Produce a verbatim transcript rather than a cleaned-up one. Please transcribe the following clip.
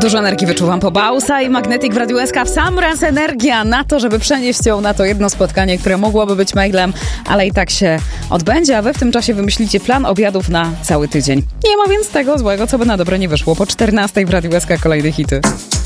Dużo energii wyczuwam po Bausa i Magnetic w Radiu S K. W sam raz energia na to, żeby przenieść ją na to jedno spotkanie, które mogłoby być mailem, ale i tak się odbędzie, a wy w tym czasie wymyślicie plan obiadów na cały tydzień. Nie ma więc tego złego, co by na dobre nie wyszło. Po czternastej w Radiu S K kolejne hity.